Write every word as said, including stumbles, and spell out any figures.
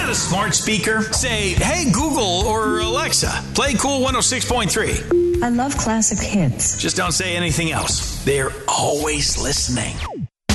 got a smart speaker? Say, hey, Google or Alexa, play Cool one oh six point three. I love classic hits. Just don't say anything else. They're always listening.